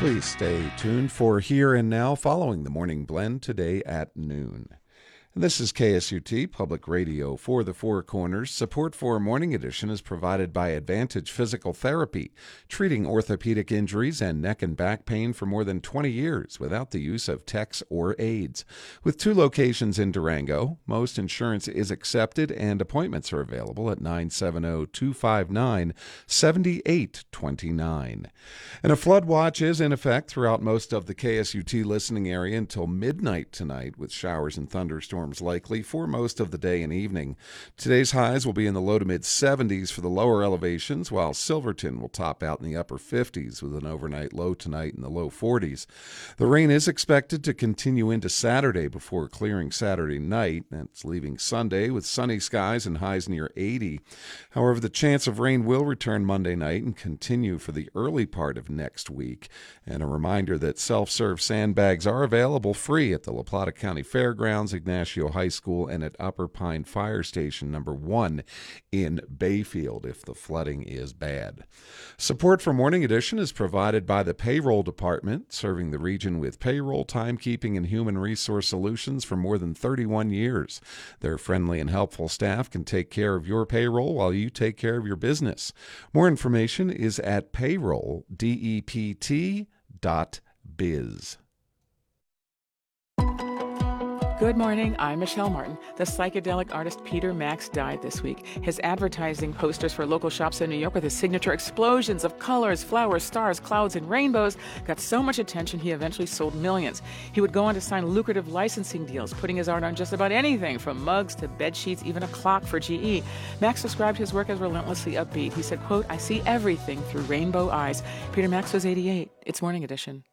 Please stay tuned for Here and Now following the Morning Blend today at noon. And this is KSUT Public Radio for the Four Corners. Support for Morning Edition is provided by Advantage Physical Therapy, treating orthopedic injuries and neck and back pain for more than 20 years without the use of techs or aids. With 2 locations in Durango, most insurance is accepted and appointments are available at 970-259-7829. And a flood watch is in effect throughout most of the KSUT listening area until midnight tonight, with showers and thunderstorms likely for most of the day and evening. Today's highs will be in the low to mid 70s for the lower elevations, while Silverton will top out in the upper 50s with an overnight low tonight in the low 40s. The rain is expected to continue into Saturday before clearing Saturday night. That's leaving Sunday with sunny skies and highs near 80. However, the chance of rain will return Monday night and continue for the early part of next week. And a reminder that self-serve sandbags are available free at the La Plata County Fairgrounds, Ignacio High School, and at Upper Pine Fire Station number 1 in Bayfield if the flooding is bad. Support for Morning Edition is provided by the Payroll Department, serving the region with payroll, timekeeping, and human resource solutions for more than 31 years. Their friendly and helpful staff can take care of your payroll while you take care of your business. More information is at payrolldept.biz. Good morning, I'm Michelle Martin. The psychedelic artist Peter Max died this week. His advertising posters for local shops in New York with his signature explosions of colors, flowers, stars, clouds, and rainbows got so much attention he eventually sold millions. He would go on to sign lucrative licensing deals, putting his art on just about anything, from mugs to bed sheets, even a clock for GE. Max described his work as relentlessly upbeat. He said, quote, "I see everything through rainbow eyes." Peter Max was 88. It's Morning Edition.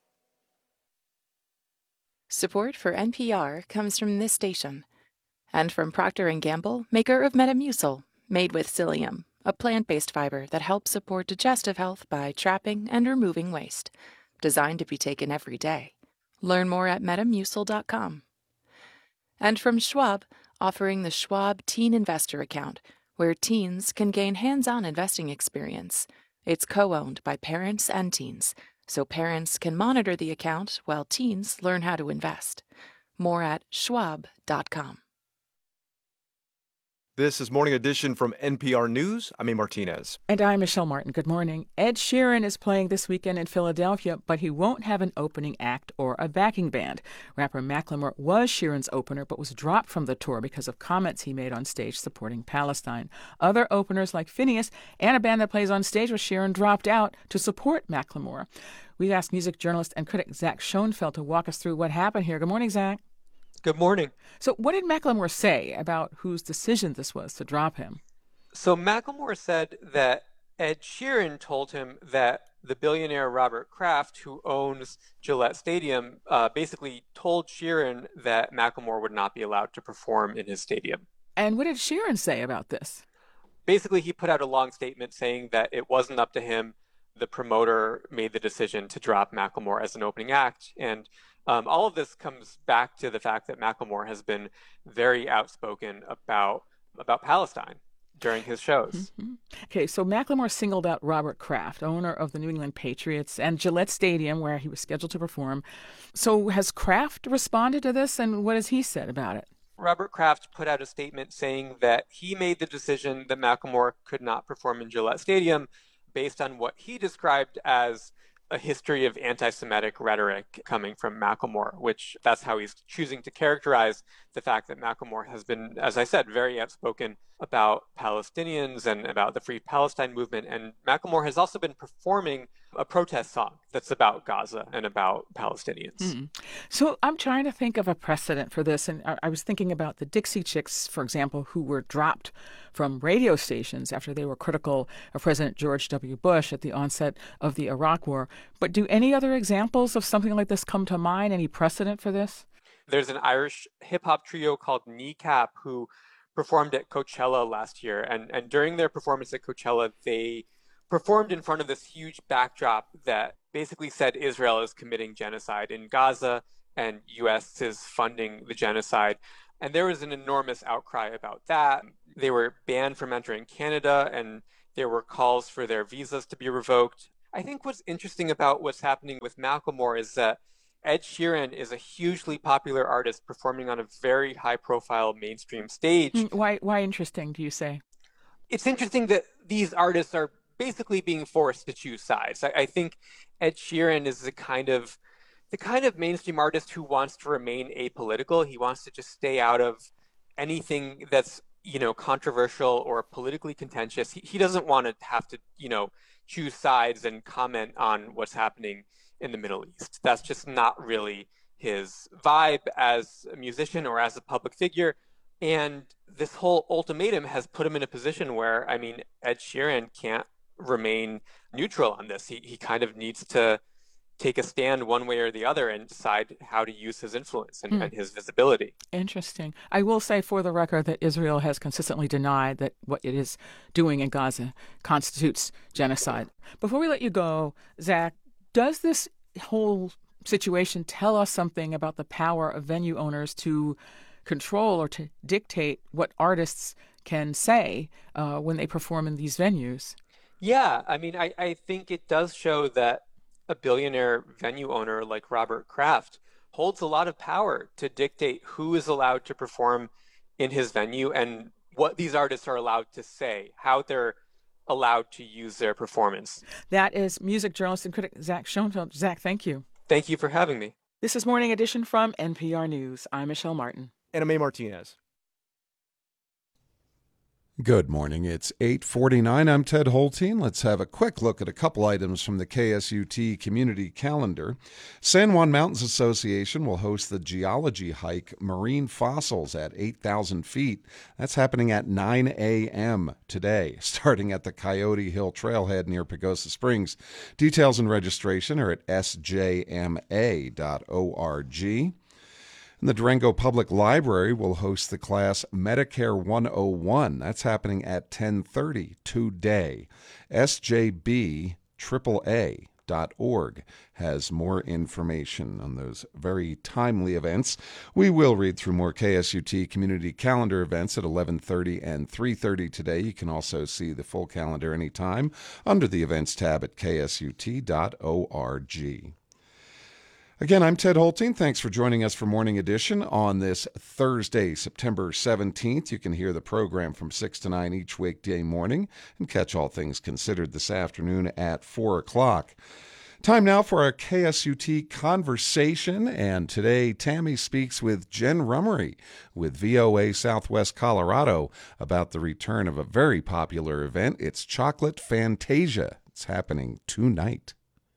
Support for NPR comes from this station and from Procter & Gamble, maker of Metamucil, made with psyllium, a plant-based fiber that helps support digestive health by trapping and removing waste. Designed to be taken every day. Learn more at Metamucil.com. And from Schwab, offering the Schwab Teen Investor Account, where teens can gain hands-on investing experience. It's co-owned by parents and teens, so parents can monitor the account while teens learn how to invest. More at schwab.com. This is Morning Edition from NPR News. I'm A. Martinez. And I'm Michelle Martin. Good morning. Ed Sheeran is playing this weekend in Philadelphia, but he won't have an opening act or a backing band. Rapper Macklemore was Sheeran's opener, but was dropped from the tour because of comments he made on stage supporting Palestine. Other openers like Phineas and a band that plays on stage with Sheeran dropped out to support Macklemore. We've asked music journalist and critic Zach Schoenfeld to walk us through what happened here. Good morning, Zach. Good morning. So what did Macklemore say about whose decision this was to drop him? So Macklemore said that Ed Sheeran told him that the billionaire Robert Kraft, who owns Gillette Stadium, basically told Sheeran that Macklemore would not be allowed to perform in his stadium. And what did Sheeran say about this? Basically, he put out a long statement saying that it wasn't up to him. The promoter made the decision to drop Macklemore as an opening act. And all of this comes back to the fact that Macklemore has been very outspoken about Palestine during his shows. Mm-hmm. Okay, so Macklemore singled out Robert Kraft, owner of the New England Patriots, and Gillette Stadium, where he was scheduled to perform. So has Kraft responded to this, and what has he said about it? Robert Kraft put out a statement saying that he made the decision that Macklemore could not perform in Gillette Stadium based on what he described as a history of anti-Semitic rhetoric coming from Macklemore, which that's how he's choosing to characterize the fact that Macklemore has been, as I said, very outspoken about Palestinians and about the Free Palestine movement. And Macklemore has also been performing a protest song that's about Gaza and about Palestinians. So I'm trying to think of a precedent for this. And I was thinking about the Dixie Chicks, for example, who were dropped from radio stations after they were critical of President George W. Bush at the onset of the Iraq War. But do any other examples of something like this come to mind? Any precedent for this? There's an Irish hip-hop trio called Kneecap who performed at Coachella last year. And during their performance at Coachella, they performed in front of this huge backdrop that basically said Israel is committing genocide in Gaza and U.S. is funding the genocide. And there was an enormous outcry about that. They were banned from entering Canada, and there were calls for their visas to be revoked. I think what's interesting about what's happening with Macklemore is that Ed Sheeran is a hugely popular artist performing on a very high profile mainstream stage. Why interesting, do you say? It's interesting that these artists are basically being forced to choose sides. I think Ed Sheeran is the kind of mainstream artist who wants to remain apolitical. He wants to just stay out of anything that's, controversial or politically contentious. He doesn't want to have to, choose sides and comment on what's happening in the Middle East. That's just not really his vibe as a musician or as a public figure. And this whole ultimatum has put him in a position where, I mean, Ed Sheeran can't remain neutral on this. He kind of needs to take a stand one way or the other and decide how to use his influence and his visibility. Interesting. I will say for the record that Israel has consistently denied that what it is doing in Gaza constitutes genocide. Before we let you go, Zach, does this whole situation tell us something about the power of venue owners to control or to dictate what artists can say when they perform in these venues? Yeah, I mean, I think it does show that a billionaire venue owner like Robert Kraft holds a lot of power to dictate who is allowed to perform in his venue and what these artists are allowed to say, how they're allowed to use their performance. That is music journalist and critic Zach Schoenfeld. Zach, thank you. Thank you for having me. This is Morning Edition from NPR News. I'm Michelle Martin. And I'm A. Martinez. Good morning. It's 8:49. I'm Ted Holteen. Let's have a quick look at a couple items from the KSUT community calendar. San Juan Mountains Association will host the geology hike Marine Fossils at 8,000 feet. That's happening at 9 a.m. today, starting at the Coyote Hill Trailhead near Pagosa Springs. Details and registration are at sjma.org. And the Durango Public Library will host the class Medicare 101. That's happening at 10:30 today. sjbAAA.org has more information on those very timely events. We will read through more KSUT community calendar events at 11:30 and 3:30 today. You can also see the full calendar anytime under the events tab at ksut.org. Again, I'm Ted Holteen. Thanks for joining us for Morning Edition on this Thursday, September 17th. You can hear the program from 6 to 9 each weekday morning and catch all things considered this afternoon at 4 o'clock. Time now for our KSUT conversation, and today Tammy speaks with Jen Rummery with VOA Southwest Colorado about the return of a very popular event. It's Chocolate Fantasia. It's happening tonight.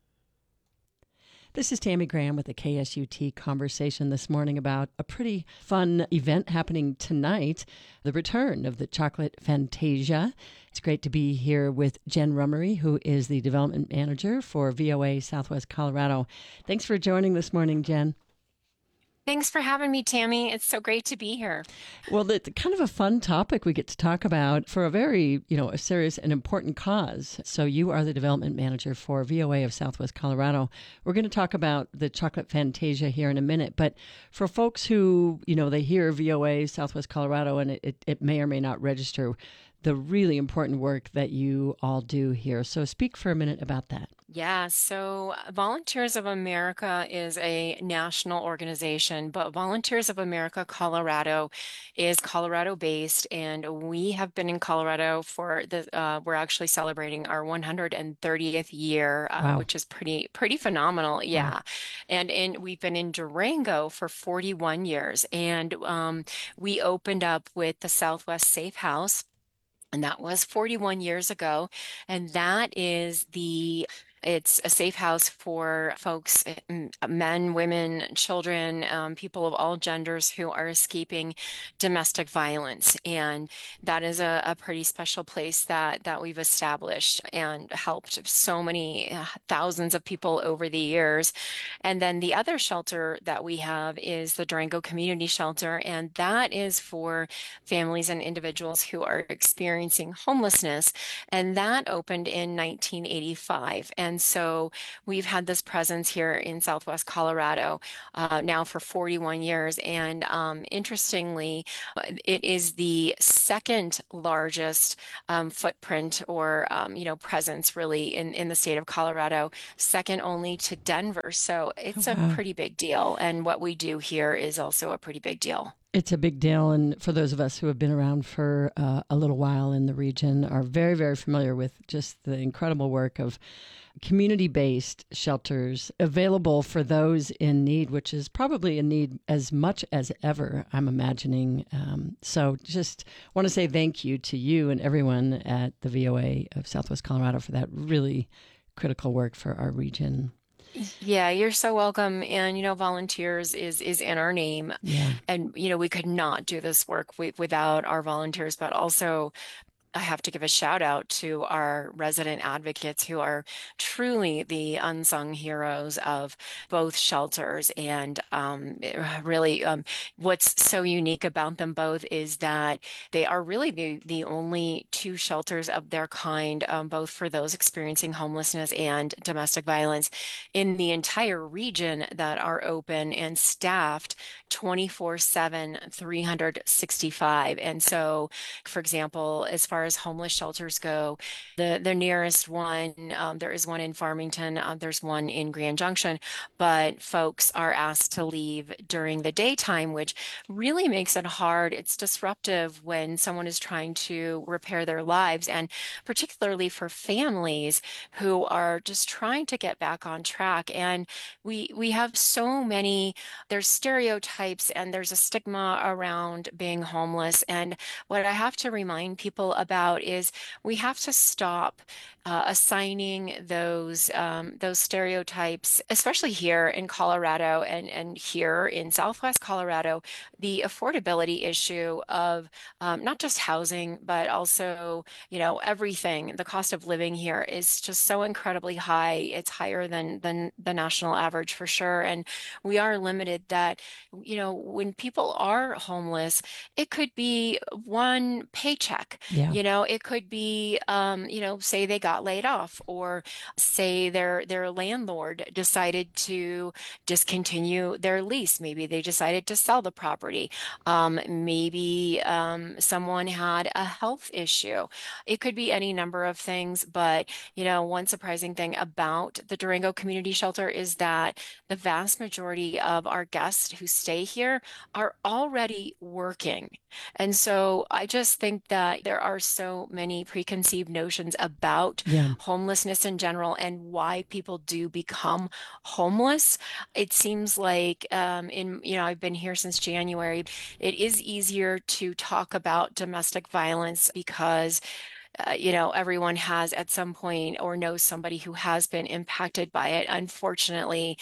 This is Tammy Graham with the KSUT conversation this morning about a pretty fun event happening tonight, the return of the Chocolate Fantasia. It's great to be here with Jen Rummery, who is the development manager for VOA Southwest Colorado. Thanks for joining this morning, Jen. Thanks for having me, Tammy. It's so great to be here. Well, it's kind of a fun topic we get to talk about for a very, a serious and important cause. So you are the development manager for VOA of Southwest Colorado. We're going to talk about the Chocolate Fantasia here in a minute. But for folks who, they hear VOA Southwest Colorado and it may or may not register, the really important work that you all do here. So speak for a minute about that. Yeah, so Volunteers of America is a national organization, but Volunteers of America Colorado is Colorado-based, and we have been in Colorado for we're actually celebrating our 130th year, Wow. which is pretty phenomenal. Yeah. Wow. And we've been in Durango for 41 years, and we opened up with the Southwest Safe House. And that was 41 years ago. And it's a safe house for folks, men, women, children, people of all genders who are escaping domestic violence. And that is a pretty special place that we've established and helped so many thousands of people over the years. And then the other shelter that we have is the Durango Community Shelter. And that is for families and individuals who are experiencing homelessness. And that opened in 1985. And And so we've had this presence here in Southwest Colorado now for 41 years. And interestingly, it is the second largest footprint or presence really in the state of Colorado, second only to Denver. So it's a Wow. pretty big deal. And what we do here is also a pretty big deal. It's a big deal. And for those of us who have been around for a little while in the region are very, very familiar with just the incredible work of community-based shelters available for those in need, which is probably a need as much as ever, I'm imagining. So just want to say thank you to you and everyone at the VOA of Southwest Colorado for that really critical work for our region. Yeah, you're so welcome. And, volunteers is in our name. Yeah. And, we could not do this work without our volunteers, but also I have to give a shout out to our resident advocates who are truly the unsung heroes of both shelters. And really, what's so unique about them both is that they are really the only two shelters of their kind, both for those experiencing homelessness and domestic violence in the entire region that are open and staffed 24/7, 365. And so, for example, as far as homeless shelters go, the nearest one, there is one in Farmington, there's one in Grand Junction, but folks are asked to leave during the daytime, which really makes it hard. It's disruptive when someone is trying to repair their lives, and particularly for families who are just trying to get back on track. And we have so many, there's stereotypes and there's a stigma around being homeless. And what I have to remind people about is we have to stop assigning those stereotypes, especially here in Colorado and here in Southwest Colorado, the affordability issue of not just housing, but also, everything. The cost of living here is just so incredibly high. It's higher than the national average for sure. And we are limited that, when people are homeless, it could be one paycheck. Yeah. It could be, say they got laid off, or say their landlord decided to discontinue their lease. Maybe they decided to sell the property. Maybe someone had a health issue. It could be any number of things, but one surprising thing about the Durango Community Shelter is that the vast majority of our guests who stay here are already working. And so I just think that there are so many preconceived notions about homelessness in general and why people do become homeless. It seems like I've been here since January. It is easier to talk about domestic violence because everyone has at some point or knows somebody who has been impacted by it, unfortunately.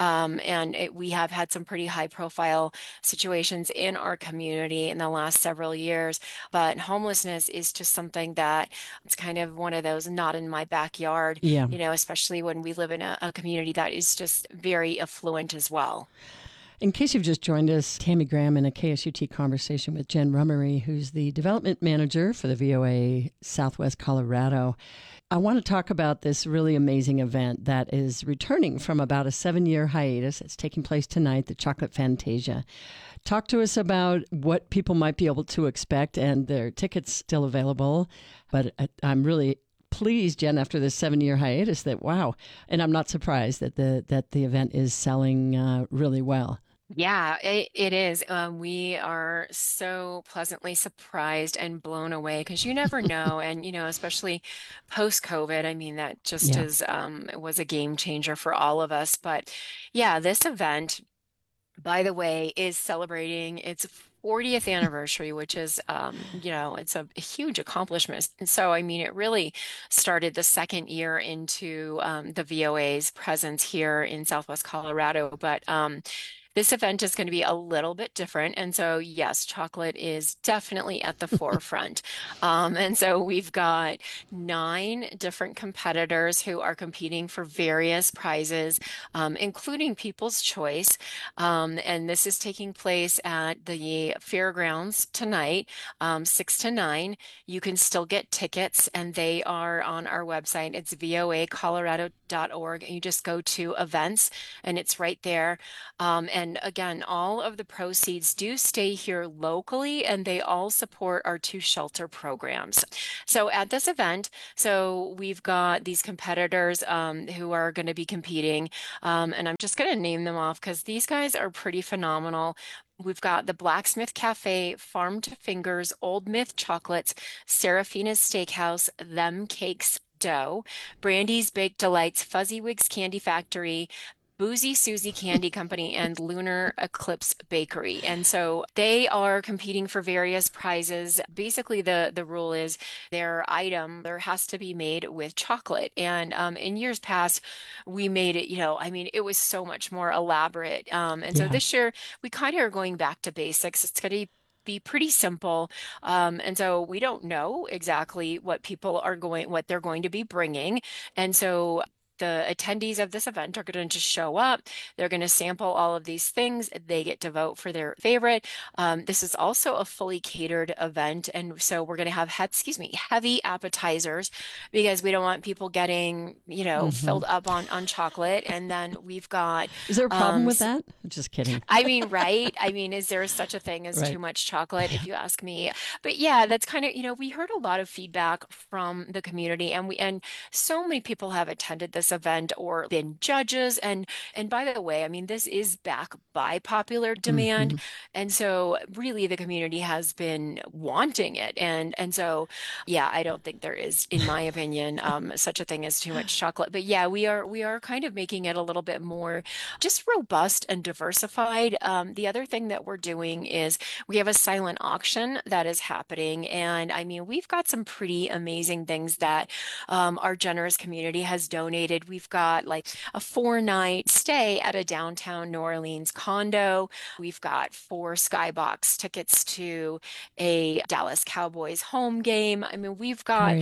We have had some pretty high profile situations in our community in the last several years. But homelessness is just something that it's kind of one of those not in my backyard, especially when we live in a community that is just very affluent as well. In case you've just joined us, Tammy Graham in a KSUT conversation with Jen Rummery, who's the development manager for the VOA Southwest Colorado. I want to talk about this really amazing event that is returning from about a 7-year hiatus. It's taking place tonight, the Chocolate Fantasia. Talk to us about what people might be able to expect, and there are tickets still available. But I'm really pleased, Jen, after this 7-year hiatus that, wow. And I'm not surprised that the event is selling really well. Yeah, it is. We are so pleasantly surprised and blown away because you never know. And, especially post-COVID, I mean, that just was a game changer for all of us. But yeah, this event, by the way, is celebrating its 40th anniversary, which is, it's a huge accomplishment. And so, I mean, it really started the second year into the VOA's presence here in Southwest Colorado. But this event is going to be a little bit different. And so, yes, chocolate is definitely at the forefront. And so we've got 9 different competitors who are competing for various prizes, including People's Choice. And this is taking place at the fairgrounds tonight, 6 to 9. You can still get tickets, and they are on our website. It's voacolorado.com. BlueColorado.org, and you just go to events, and it's right there. And again, all of the proceeds do stay here locally, and they all support our 2 shelter programs. So at this event, we've got these competitors who are going to be competing, and I'm just going to name them off because these guys are pretty phenomenal. We've got the Blacksmith Cafe, Farm to Fingers, Old Myth Chocolates, Serafina's Steakhouse, Them Cakes Dough, Brandy's Baked Delights, Fuzzy Wigs Candy Factory, Boozy Susie Candy Company, and Lunar Eclipse Bakery. And so they are competing for various prizes. Basically, the rule is their item there has to be made with chocolate. And in years past, we made it, it was so much more elaborate. And so this year, we kind of are going back to basics. It's going to be pretty simple. And so we don't know exactly what they're going to be bringing. And so the attendees of this event are going to just show up. They're going to sample all of these things. They get to vote for their favorite. This is also a fully catered event. And so we're going to have, heavy appetizers because we don't want people getting, filled up on chocolate. And then we've got... Is there a problem with that? Just kidding. Right? Is there such a thing as too much chocolate, if you ask me? But yeah, that's kind of, we heard a lot of feedback from the community, and so many people have attended this event or been judges. And by the way, this is back by popular demand. And so really the community has been wanting it. And so, yeah, I don't think there is, in my opinion, such a thing as too much chocolate. But yeah, we are kind of making it a little bit more just robust and diversified. The other thing that we're doing is we have a silent auction that is happening. And we've got some pretty amazing things that our generous community has donated. We've got like a 4-night stay at a downtown New Orleans condo. We've got 4 Skybox tickets to a Dallas Cowboys home game. We've got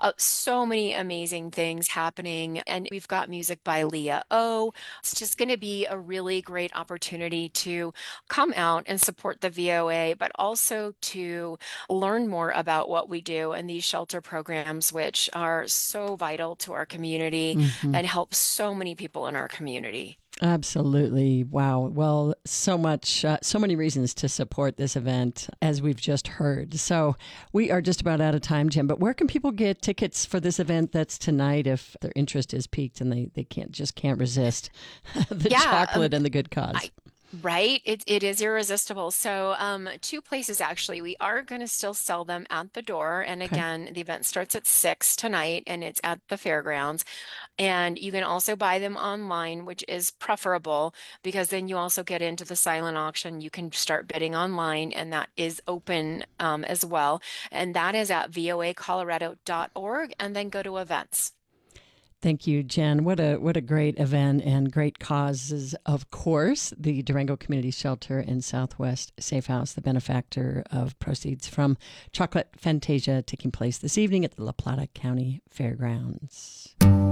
so many amazing things happening, and we've got music by Leah O. It's just going to be a really great opportunity to come out and support the VOA, but also to learn more about what we do and these shelter programs, which are so vital to our community and help so many people in our community. Absolutely. Wow. Well, so many reasons to support this event, as we've just heard. So we are just about out of time, Jen, but where can people get tickets for this event that's tonight if their interest is piqued and they can't resist the chocolate and the good cause? Right. It is irresistible. So 2 places, actually. We are going to still sell them at the door. And again, the event starts at 6 tonight, and it's at the fairgrounds. And you can also buy them online, which is preferable because then you also get into the silent auction. You can start bidding online, and that is open as well. And that is at voacolorado.org, and then go to events. Thank you, Jen. What a great event and great causes, of course. The Durango Community Shelter and Southwest Safe House, the benefactor of proceeds from Chocolate Fantasia, taking place this evening at the La Plata County Fairgrounds.